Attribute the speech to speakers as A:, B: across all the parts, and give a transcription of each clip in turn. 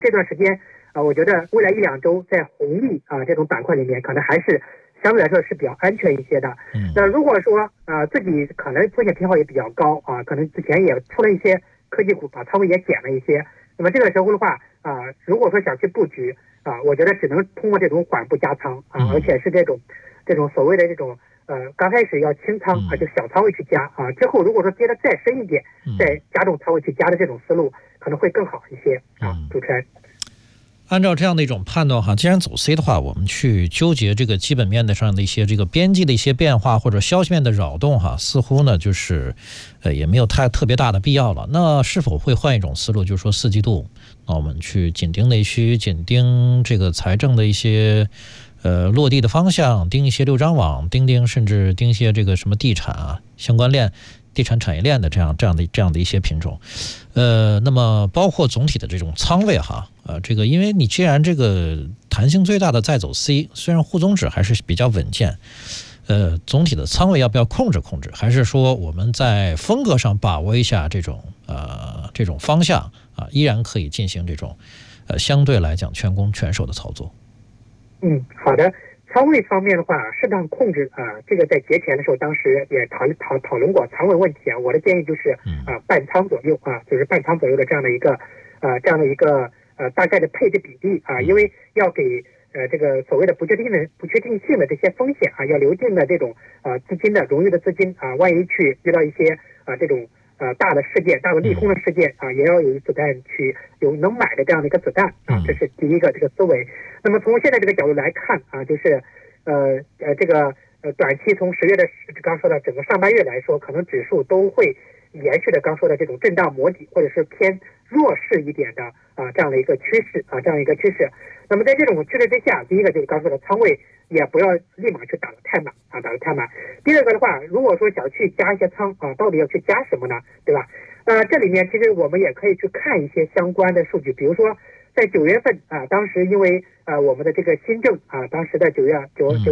A: 这段时间我觉得未来1-2周在红利这种板块里面，可能还是相对来说是比较安全一些的。那如果说自己可能风险偏好也比较高可能之前也出了一些科技股，把仓位也减了一些。那么这个时候的话如果说想去布局我觉得只能通过这种缓步加仓而且是这种所谓的这种刚开始要清仓就小仓位去加之后如果说跌得再深一点，再加重仓位去加的这种思路可能会更好一些主持人。
B: 按照这样的一种判断既然走 C 的话，我们去纠结这个基本面的上的一些这个边际的一些变化或者消息面的扰动似乎呢就是也没有特别大的必要了。那是否会换一种思路，就是说4季度我们去紧盯内需，紧盯这个财政的一些落地的方向，盯一些六张网，甚至盯一些这个什么地产相关链、地产产业链的这样的一些品种。那么包括总体的这种仓位这个因为你既然这个弹性最大的在走 C， 虽然沪综指还是比较稳健，总体的仓位要不要控制，还是说我们在风格上把握一下这种方向依然可以进行这种相对来讲全攻全守的操作？
A: 好的。仓位方面的话，适当控制这个在节前的时候，当时也讨论过仓位问题我的建议就是半仓左右就是半仓左右的这样的一个大概的配置比例因为要给这个所谓的不确定性的这些风险要留定的这种资金的冗余的资金万一去遇到一些这种大的事件、大的利空的事件也要有子弹去有能买的这样的一个子弹这是第一个这个思维。那么从现在这个角度来看就是这个短期从10月的刚说的整个上半月来说，可能指数都会延续的刚说的这种震荡磨底或者是偏弱势一点的这样的一个趋势那么在这种趋势之下，第一个就是刚说的仓位也不要立马去打得太满第二个的话，如果说想去加一些仓到底要去加什么呢，对吧？这里面其实我们也可以去看一些相关的数据，比如说在9月份当时因为我们的这个新政当时的9月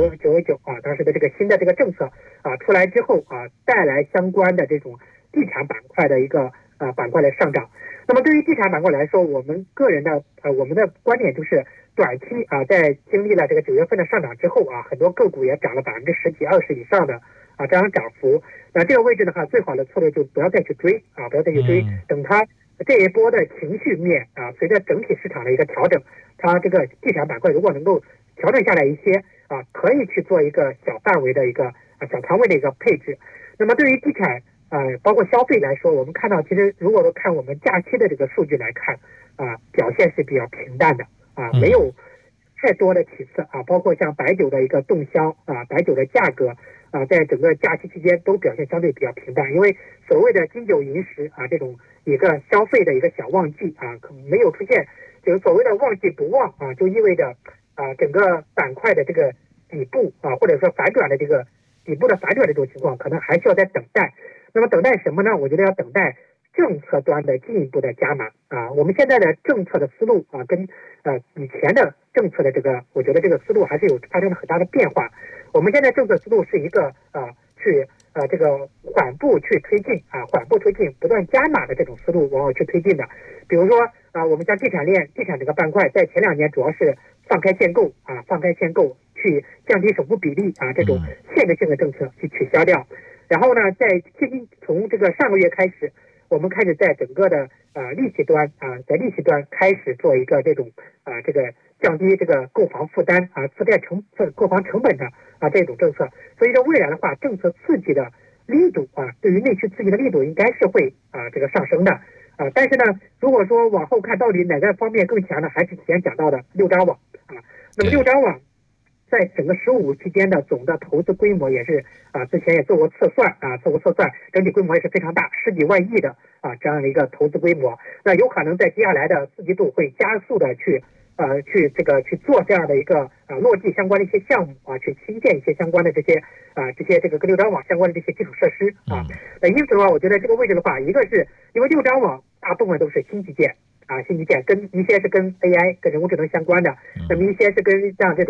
A: 9当时的这个新的这个政策出来之后带来相关的这种地产板块的一个板块的上涨。那么对于地产板块来说，我们的观点就是短期在经历了这个9月份的上涨之后很多个股也涨了10几20以上的这样涨幅。那这个位置的话，最好的策略就不要再去追等它这一波的情绪面随着整体市场的一个调整，它这个地产板块如果能够调整下来一些可以去做一个小范围的一个小仓位的一个配置。那么对于地产包括消费来说，我们看到其实如果说看我们假期的这个数据来看表现是比较平淡的没有太多的起色包括像白酒的一个动销白酒的价格在整个假期期间都表现相对比较平淡，因为所谓的金九银十这种一个消费的一个小旺季可能没有出现，就是所谓的旺季不旺就意味着整个板块的这个底部或者说反转的这个底部的反转的这种情况，可能还需要在等待。那么等待什么呢？我觉得要等待政策端的进一步的加码我们现在的政策的思路跟以前的政策的我觉得这个思路还是有发生了很大的变化。我们现在政策思路是一个去这个缓步去推进不断加码的这种思路往往去推进的。比如说我们像地产这个板块在前2年主要是放开限购去降低首付比例这种限制性的政策去取消掉。然后呢，从这个上个月开始，我们开始在整个的利息端开始做一个这种这个降低这个购房负担购房成本的这种政策。所以说未来的话，政策刺激的力度对于内需刺激的力度应该是会这个上升的但是呢，如果说往后看到底哪个方面更强呢？还是之前讲到的六张网那么六张网在整个15期间的总的投资规模也是之前也做过测算，整体规模也是非常大，10几万亿的这样的一个投资规模。那有可能在接下来的4季度会加速的去做这样的一个落地相关的一些项目去新建一些相关的这些这个跟六张网相关的这些基础设施那因此的话，我觉得这个位置的话，一个是因为六张网大部分都是新基建跟一些是跟 AI 跟人工智能相关的，那么一些是跟像这种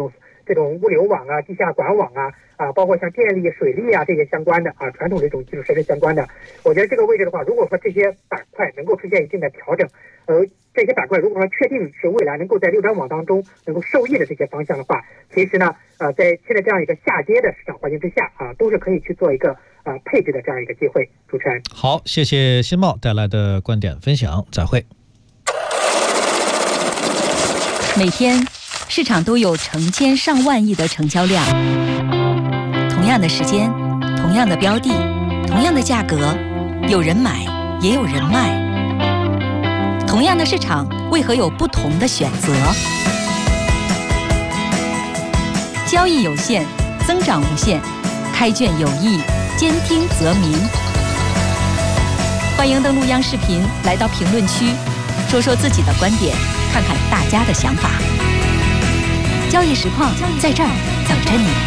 A: 这种物流网啊、地下管网啊，包括像电力、水利啊这些相关的传统这种基础设施相关的，我觉得这个位置的话，如果说这些板块能够出现一定的调整，这些板块如果说确定是未来能够在六专网当中能够受益的这些方向的话，其实呢，在现在这样一个下跌的市场环境之下都是可以去做一个配置的这样一个机会。主持人，
B: 好，谢谢新茂带来的观点分享，再会。
C: 每天市场都有成千上万亿的成交量，同样的时间，同样的标的，同样的价格，有人买也有人卖。同样的市场，为何有不同的选择？交易有限，增长无限，开卷有益，兼听则明。欢迎登录央视频，来到评论区，说说自己的观点，看看大家的想法。交易实况在这儿等着你。